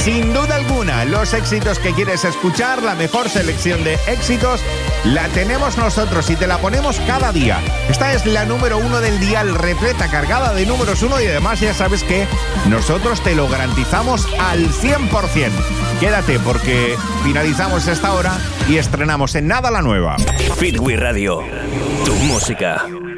Sin duda alguna, los éxitos que quieres escuchar, la mejor selección de éxitos, la tenemos nosotros y te la ponemos cada día. Esta es la número 1 del dial, repleta, cargada de números 1 y además ya sabes que nosotros te lo garantizamos al 100%. Quédate porque finalizamos esta hora y estrenamos en nada la nueva. Fitwi Radio, tu música.